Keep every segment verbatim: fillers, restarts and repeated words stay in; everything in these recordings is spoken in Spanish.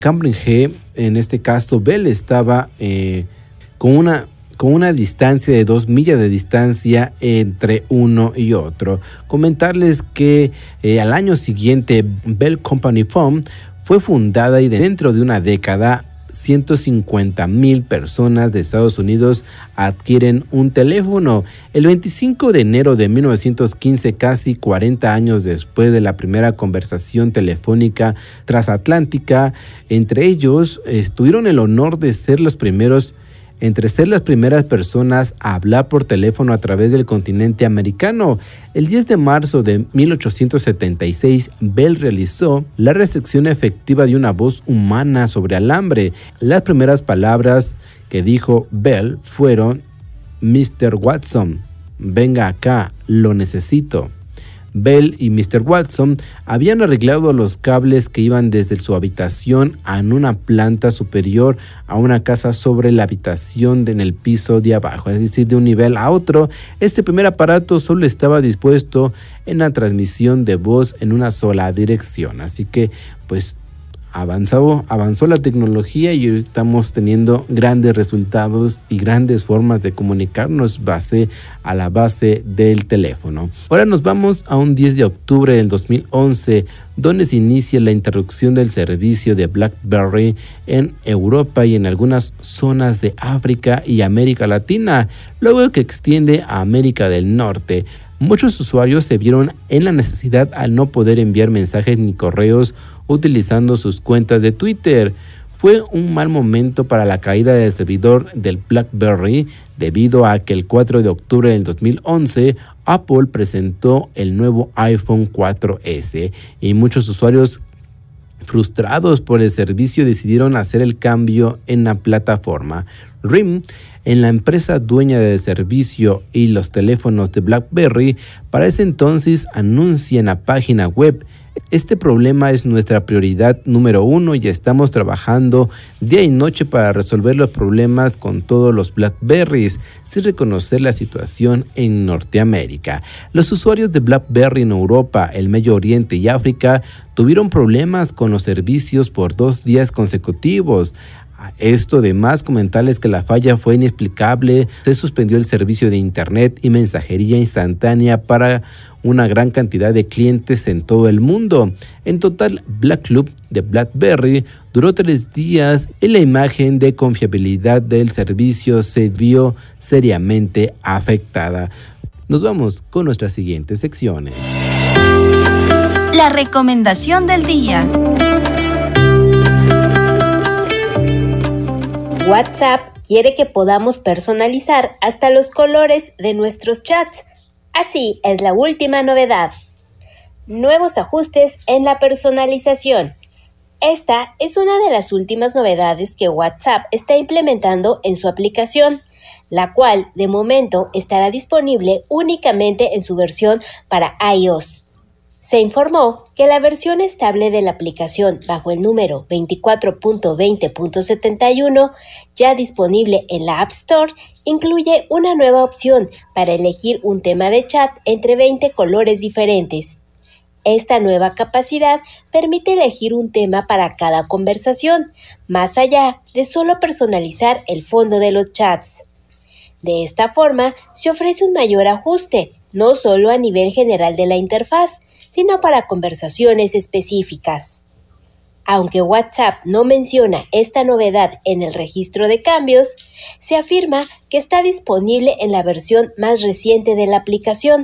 Cambridge, en este caso Bell estaba eh, con una con una distancia de dos millas de distancia entre uno y otro. Comentarles que eh, al año siguiente Bell Company Phone fue fundada y dentro de una década ciento cincuenta mil personas de Estados Unidos adquieren un teléfono. El veinticinco de enero de mil novecientos quince, casi cuarenta años después de la primera conversación telefónica transatlántica, entre ellos eh, tuvieron el honor de ser los primeros Entre ser las primeras personas a hablar por teléfono a través del continente americano. El diez de marzo de mil ochocientos setenta y seis, Bell realizó la recepción efectiva de una voz humana sobre alambre. Las primeras palabras que dijo Bell fueron: mister Watson, venga acá, lo necesito. Bell y mister Watson habían arreglado los cables que iban desde su habitación en una planta superior a una casa sobre la habitación de en el piso de abajo, es decir, de un nivel a otro. Este primer aparato solo estaba dispuesto en la transmisión de voz en una sola dirección, así que pues avanzó, avanzó la tecnología y hoy estamos teniendo grandes resultados y grandes formas de comunicarnos base a la base del teléfono. Ahora nos vamos a un diez de octubre del dos mil once, donde se inicia la interrupción del servicio de BlackBerry en Europa y en algunas zonas de África y América Latina, luego que extiende a América del Norte. Muchos usuarios se vieron en la necesidad al no poder enviar mensajes ni correos utilizando sus cuentas de Twitter. Fue un mal momento para la caída del servidor del BlackBerry debido a que el cuatro de octubre del dos mil once Apple presentó el nuevo iPhone cuatro ese y muchos usuarios frustrados por el servicio decidieron hacer el cambio en la plataforma. R I M, en la empresa dueña del servicio y los teléfonos de BlackBerry, para ese entonces anuncia en la página web: este problema es nuestra prioridad número uno y estamos trabajando día y noche para resolver los problemas con todos los BlackBerrys, sin reconocer la situación en Norteamérica. Los usuarios de BlackBerry en Europa, el Medio Oriente y África tuvieron problemas con los servicios por dos días consecutivos. Esto, además, comentarles que la falla fue inexplicable. Se suspendió el servicio de internet y mensajería instantánea para una gran cantidad de clientes en todo el mundo. En total, Black Club de BlackBerry duró tres días y la imagen de confiabilidad del servicio se vio seriamente afectada. Nos vamos con nuestras siguientes secciones. La recomendación del día. WhatsApp quiere que podamos personalizar hasta los colores de nuestros chats. Así es la última novedad. Nuevos ajustes en la personalización. Esta es una de las últimas novedades que WhatsApp está implementando en su aplicación, la cual de momento estará disponible únicamente en su versión para iOS. Se informó que la versión estable de la aplicación bajo el número veinticuatro punto veinte punto setenta y uno, ya disponible en la App Store, incluye una nueva opción para elegir un tema de chat entre veinte colores diferentes. Esta nueva capacidad permite elegir un tema para cada conversación, más allá de solo personalizar el fondo de los chats. De esta forma, se ofrece un mayor ajuste, no solo a nivel general de la interfaz, sino para conversaciones específicas. Aunque WhatsApp no menciona esta novedad en el registro de cambios, se afirma que está disponible en la versión más reciente de la aplicación.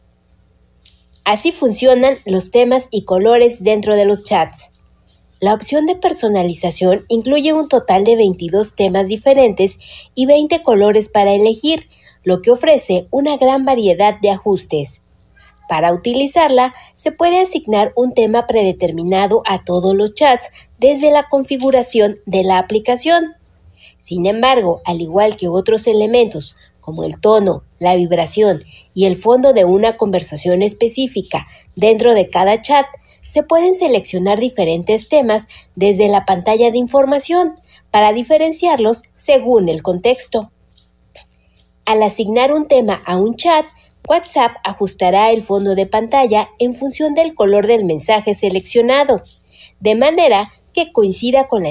Así funcionan los temas y colores dentro de los chats. La opción de personalización incluye un total de veintidós temas diferentes y veinte colores para elegir, lo que ofrece una gran variedad de ajustes. Para utilizarla, se puede asignar un tema predeterminado a todos los chats desde la configuración de la aplicación. Sin embargo, al igual que otros elementos como el tono, la vibración y el fondo de una conversación específica dentro de cada chat, se pueden seleccionar diferentes temas desde la pantalla de información para diferenciarlos según el contexto. Al asignar un tema a un chat, WhatsApp ajustará el fondo de pantalla en función del color del mensaje seleccionado, de manera que coincida con la